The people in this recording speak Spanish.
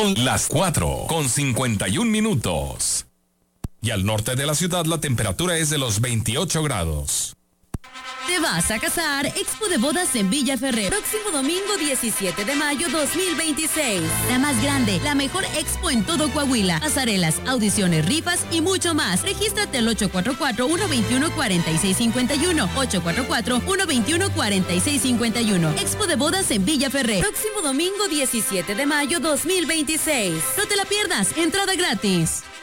Son las 4:51. Y al norte de la ciudad la temperatura es de los 28 grados. ¿Te vas a casar? Expo de Bodas en Villa Ferrer. Próximo domingo 17 de mayo 2026. La más grande, la mejor expo en todo Coahuila. Pasarelas, audiciones, rifas y mucho más. Regístrate al 844-121-4651. 844-121-4651. Expo de Bodas en Villa Ferrer. Próximo domingo 17 de mayo 2026. No te la pierdas. Entrada gratis.